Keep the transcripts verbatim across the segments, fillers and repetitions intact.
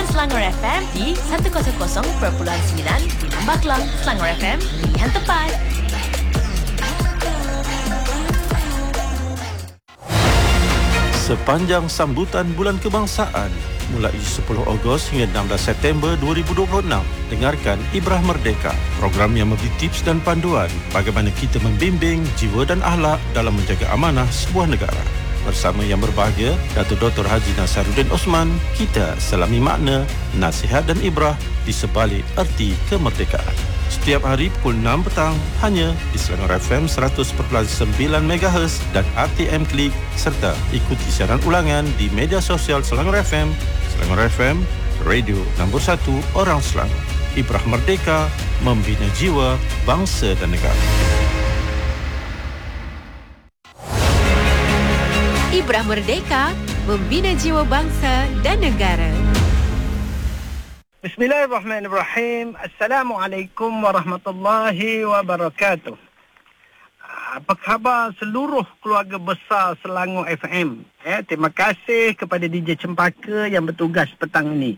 Selangor F M di seratus perpuluhan sembilan di Lembah Kelang. Selangor F M, pilihan tepat. Sepanjang sambutan Bulan Kebangsaan mulai sepuluh Ogos hingga enam belas September dua ribu dua puluh enam, dengarkan Ibrah Merdeka, program yang memberi tips dan panduan bagaimana kita membimbing jiwa dan akhlak dalam menjaga amanah sebuah negara. Bersama yang berbahagia, Datuk Doktor Haji Nasaruddin Osman, kita selami makna, nasihat dan ibrah di sebalik erti kemerdekaan. Setiap hari pukul enam petang hanya di Selangor F M seratus perpuluhan sembilan megahertz dan R T M Klik, serta ikuti siaran ulangan di media sosial Selangor F M, Selangor F M, radio nombor satu orang Selangor. Ibrah Merdeka, membina jiwa, bangsa dan negara. Ibrah Merdeka, membina jiwa bangsa dan negara. Bismillahirrahmanirrahim. Assalamualaikum warahmatullahi wabarakatuh. Apa khabar seluruh keluarga besar Selangor F M? Eh, terima kasih kepada D J Cempaka yang bertugas petang ini.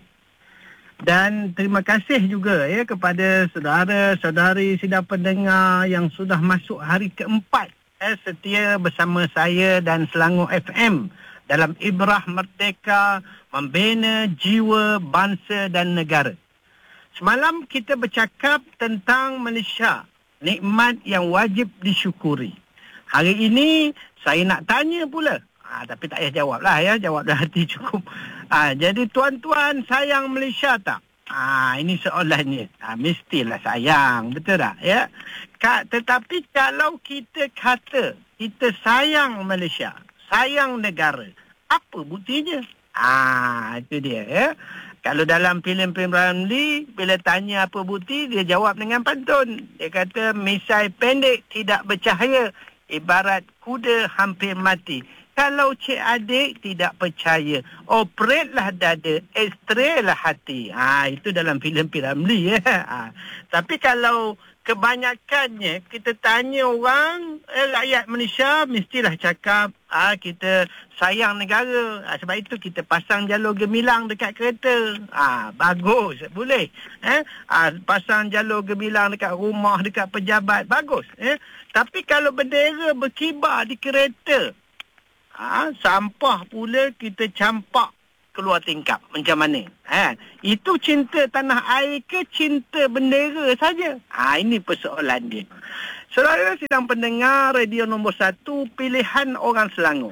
Dan terima kasih juga ya kepada saudara-saudari sidang pendengar yang sudah masuk hari keempat eh, setia bersama saya dan Selangor F M dalam Ibrah Merdeka, membina jiwa, bangsa dan negara. Semalam kita bercakap tentang Malaysia, nikmat yang wajib disyukuri. Hari ini saya nak tanya pula. Ha, tapi tak payah jawab lah ya, jawab dah hati cukup. Ha, jadi tuan-tuan sayang Malaysia tak? Ha, ini soalannya. Ha, mestilah sayang, betul tak? Ya? Ka, tetapi kalau kita kata kita sayang Malaysia, sayang negara, apa buktinya? Ah, itu dia ya. Kalau dalam filem-filem Ramli, bila tanya apa bukti, dia jawab dengan pantun. Dia kata, misai pendek tidak bercahaya, ibarat kuda hampir mati. Kalau cik adik tidak percaya, operatlah dada, ekstrailah hati. Ah, itu dalam filem-filem Ramli ya. Ah. Tapi kalau kebanyakannya kita tanya orang, eh, rakyat Malaysia mestilah cakap ah, kita sayang negara. Ah, sebab itu kita pasang jalur gemilang dekat kereta. Ah, bagus, boleh. Eh? Ah, pasang jalur gemilang dekat rumah, dekat pejabat, bagus. Eh? Tapi kalau bendera berkibar di kereta, ah, sampah pula kita campak keluar tingkap. Macam mana? Ha, itu cinta tanah air ke cinta bendera saja? Ha, ini persoalan dia. Saudara sidang pendengar radio nombor satu, pilihan orang Selangor.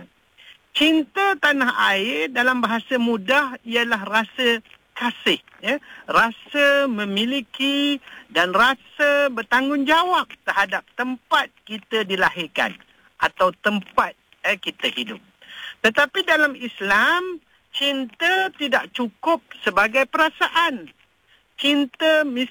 Cinta tanah air dalam bahasa mudah ialah rasa kasih. Ya? Rasa memiliki dan rasa bertanggungjawab terhadap tempat kita dilahirkan atau tempat eh, kita hidup. Tetapi dalam Islam, cinta tidak cukup sebagai perasaan. Cinta